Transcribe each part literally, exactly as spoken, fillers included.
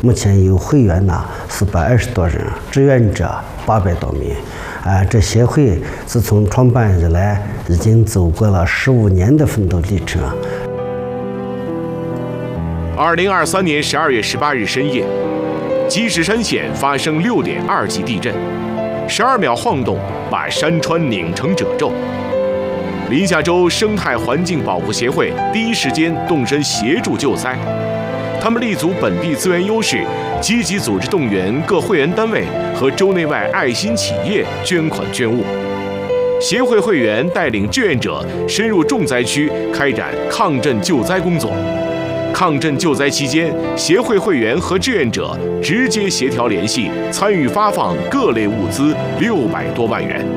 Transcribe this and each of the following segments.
目前有会员呢四百二十多人，志愿者八百多名。啊，这协会自从创办以来，已经走过了十五年的奋斗历程。 二零二三年十二月十八日深夜，积石山县发生六点二级地震，十二秒晃动把山川拧成褶皱。临夏州生态环境保护协会第一时间动身协助救灾，他们立足本地资源优势，积极组织动员各会员单位和州内外爱心企业捐款捐物。协会会员带领志愿者深入重灾区开展抗震救灾工作。抗震救灾期间，协会会员和志愿者直接协调联系，参与发放各类物资六百多万元。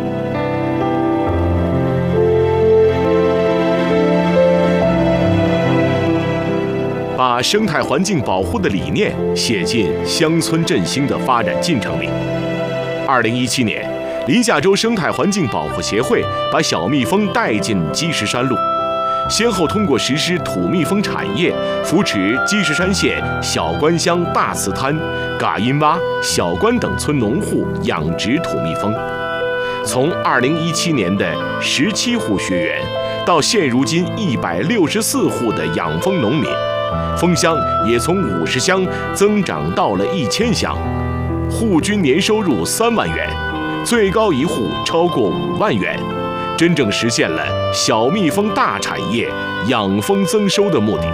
把生态环境保护的理念写进乡村振兴的发展进程里。二零一七年，临夏州生态环境保护协会把小蜜蜂带进积石山路，先后通过实施土蜜蜂产业，扶持积石山县小关乡大祠滩、嘎音洼、小关等村农户养殖土蜜蜂。从二零一七年的十七户学员，到现如今一百六十四户的养蜂农民。蜂箱也从五十箱增长到了一千箱，户均年收入三万元，最高一户超过五万元，真正实现了小蜜蜂大产业养蜂增收的目的。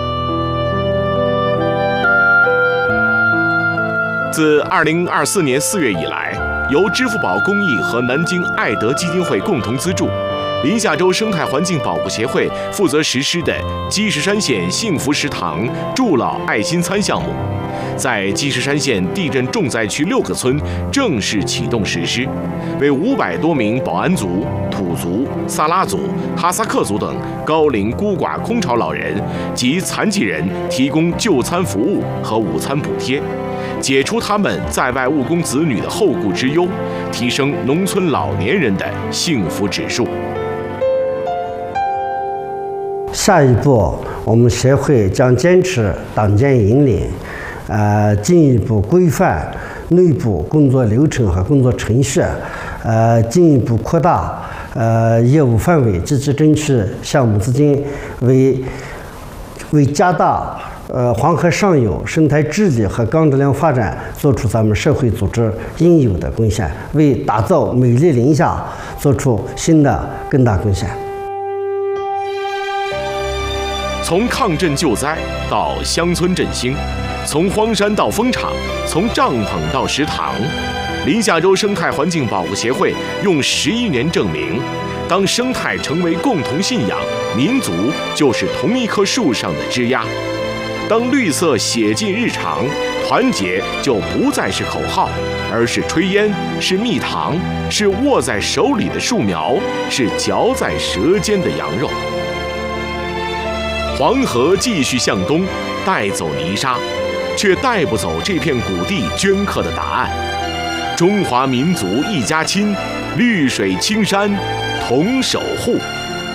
自二零二四年四月以来，由支付宝公益和南京爱德基金会共同资助，临夏州生态环境保护协会负责实施的积石山县幸福食堂助老爱心餐项目，在积石山县地震重灾区六个村正式启动实施，为五百多名保安族、土族、萨拉族、哈萨克族等高龄孤寡空巢老人及残疾人提供就餐服务和午餐补贴，解除他们在外务工子女的后顾之忧，提升农村老年人的幸福指数。 下一步，我们协会将坚持党建引领，呃，进一步规范内部工作流程和工作程序，呃，进一步扩大呃业务范围，积极争取项目资金，为为加大呃黄河上游生态治理和高质量发展做出咱们社会组织应有的贡献，为打造美丽临夏做出新的更大贡献。 从抗震救灾到乡村振兴，从荒山到蜂场，从帐篷到食堂，临夏州生态环境保护协会用十一年证明，当生态成为共同信仰，民族就是同一棵树上的枝丫。当绿色写进日常，团结就不再是口号，而是炊烟，是蜜糖，是握在手里的树苗，是嚼在舌尖的羊肉。黄河继续向东，带走泥沙，却带不走这片谷地镌刻的答案。中华民族一家亲，绿水青山同守护。